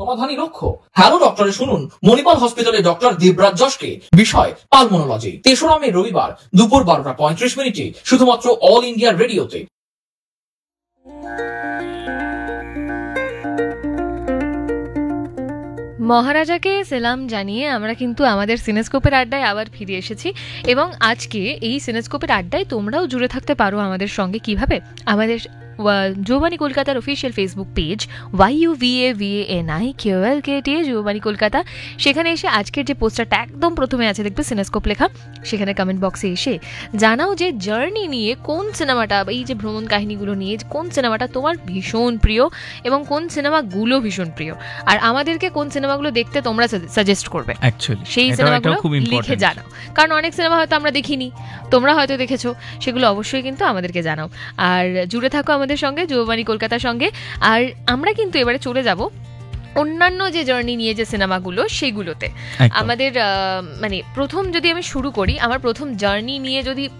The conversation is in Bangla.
সমাধানই লক্ষ্য। হ্যালো ডক্টরে শুনুন মণিপাল হসপিটালে ডক্টর দেবরাজ যশকে, বিষয় পালমোনোলজি। 3রা মে রবিবার দুপুর 12:35 শুধুমাত্র অল ইন্ডিয়া রেডিওতে। মহারাজাকে সেলাম জানিয়ে আমরা কিন্তু আমাদের সিনেস্কোপের আড্ডায় আবার ফিরে এসেছি এবং আজকে এই সিনেস্কোপের আড্ডায় তোমরাও জুড়ে থাকতে পারো আমাদের সঙ্গে। কিভাবে? আমাদের যুববাণী কলকাতার official Facebook page YUVAVANIKOLKT যুববাণী Kolkata, সেখানে এসে আজকের যে পোস্টারটা একদম প্রথমে আছে দেখবে সিনেস্কোপ লেখা, সেখানে কমেন্ট বক্সে এসে জানাও যে জার্নি নিয়ে কোন সিনেমাটা, এই যে ভ্রমণ কাহিনীগুলো নিয়ে কোন সিনেমাটা তোমার ভীষণ প্রিয় এবং কোন সিনেমাগুলো ভীষণ প্রিয়, আর আমাদেরকে কোন সিনেমাগুলো দেখতে তোমরা সাজেস্ট করবে অ্যাকচুয়ালি সেই সিনেমাগুলো লিখে জানাও। কারণ অনেক সিনেমা হয়তো আমরা দেখিনি, তোমরা হয়তো দেখেছো, সেগুলো অবশ্যই কিন্তু আমাদেরকে জানাও। আর জুড়ে থাকো আমাদের সঙ্গে, যুববাণী কলকাতার সঙ্গে। আর আমরা কিন্তু এবারে চলে যাব অন্যান্য যে জার্নি নিয়ে যে সিনেমাগুলো সেগুলোতে। আমাদের মানে প্রথম যদি আমি শুরু করি, আমার প্রথম জার্নি নিয়ে যদি